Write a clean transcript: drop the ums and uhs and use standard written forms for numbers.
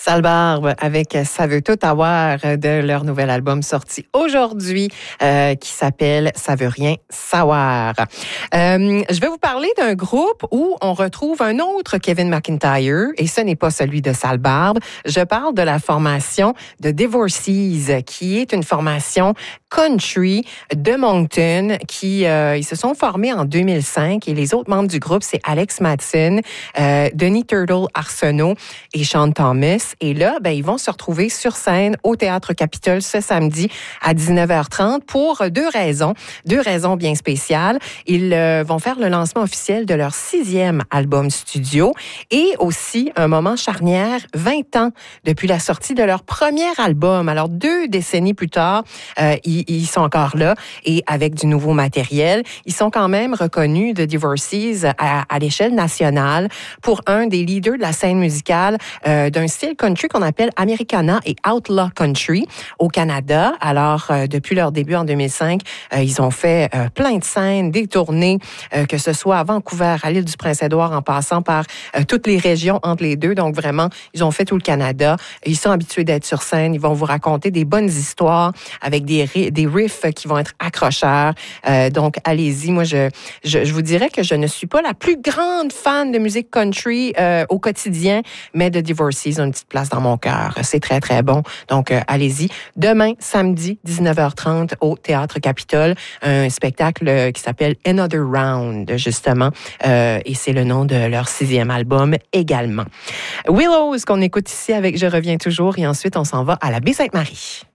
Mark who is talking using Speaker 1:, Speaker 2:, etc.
Speaker 1: Salbarbe avec Ça veut tout avoir de leur nouvel album sorti aujourd'hui qui s'appelle Ça veut rien savoir. Je vais vous parler d'un groupe où on retrouve un autre Kevin McIntyre et ce n'est pas celui de Salbarbe. Je parle de la formation de Divorcees qui est une formation country de Moncton qui ils se sont formés en 2005 et les autres membres du groupe c'est Alex Madsen, Denis Turtle Arsenault et Sean Thomas. Et là, ils vont se retrouver sur scène au Théâtre Capitole ce samedi à 19h30 pour deux raisons bien spéciales. Ils vont faire le lancement officiel de leur 6e album studio et aussi un moment charnière, 20 ans depuis la sortie de leur premier album. Alors, 2 décennies plus tard, ils sont encore là et avec du nouveau matériel. Ils sont quand même reconnus de Divorcees à l'échelle nationale pour un des leaders de la scène musicale d'un style country qu'on appelle Americana et Outlaw Country au Canada. Alors, depuis leur début en 2005, ils ont fait plein de scènes, des tournées, que ce soit à Vancouver, à l'île du Prince-Édouard, en passant par toutes les régions entre les deux. Donc, vraiment, ils ont fait tout le Canada. Ils sont habitués d'être sur scène. Ils vont vous raconter des bonnes histoires avec des riffs qui vont être accrocheurs. Donc, allez-y. Moi, je vous dirais que je ne suis pas la plus grande fan de musique country au quotidien, mais de Divorcees a une petite place dans mon cœur. C'est très, très bon. Donc, allez-y. Demain, samedi, 19h30, au Théâtre Capitole, un spectacle qui s'appelle Another Round, justement. Et c'est le nom de leur 6e album également. Willows, qu'on écoute ici avec Je reviens toujours. Et ensuite, on s'en va à la Baie-Sainte-Marie.